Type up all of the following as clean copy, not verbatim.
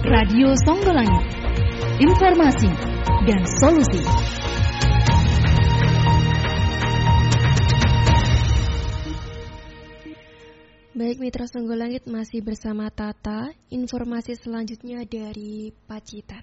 Radio Songgolangit. Informasi dan solusi. Baik Mitra Songgolangit, masih bersama Tata. Informasi selanjutnya dari Pacitan.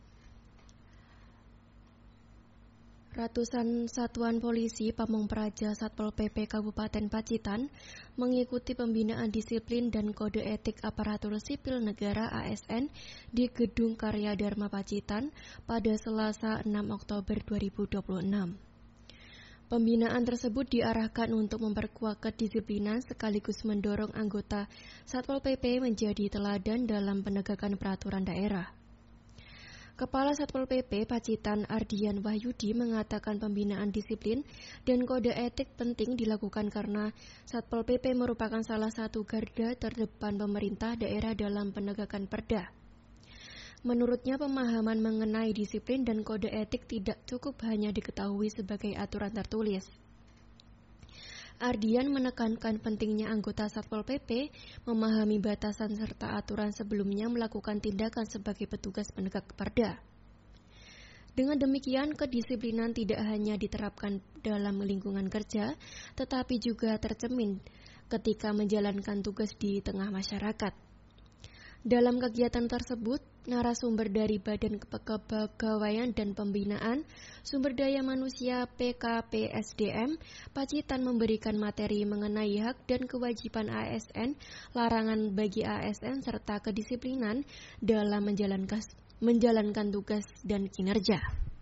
Ratusan satuan polisi Pamong Praja Satpol PP Kabupaten Pacitan mengikuti pembinaan disiplin dan kode etik aparatur sipil negara ASN di Gedung Karya Dharma Pacitan pada Selasa 6 Oktober 2026. Pembinaan tersebut diarahkan untuk memperkuat kedisiplinan sekaligus mendorong anggota Satpol PP menjadi teladan dalam penegakan peraturan daerah. Kepala Satpol PP Pacitan Ardian Wahyudi mengatakan pembinaan disiplin dan kode etik penting dilakukan karena Satpol PP merupakan salah satu garda terdepan pemerintah daerah dalam penegakan perda. Menurutnya pemahaman mengenai disiplin dan kode etik tidak cukup hanya diketahui sebagai aturan tertulis. Ardian menekankan pentingnya anggota Satpol PP memahami batasan serta aturan sebelumnya melakukan tindakan sebagai petugas penegak perda. Dengan demikian, kedisiplinan tidak hanya diterapkan dalam lingkungan kerja, tetapi juga tercermin ketika menjalankan tugas di tengah masyarakat. Dalam kegiatan tersebut, narasumber dari Badan Kepegawaian dan Pembinaan Sumber Daya Manusia PKPSDM Pacitan memberikan materi mengenai hak dan kewajiban ASN, larangan bagi ASN, serta kedisiplinan dalam menjalankan tugas dan kinerja.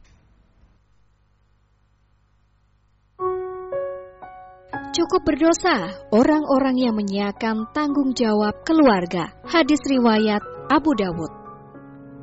Cukup berdosa orang-orang yang menyiakan tanggung jawab keluarga. Hadis riwayat Abu Dawud.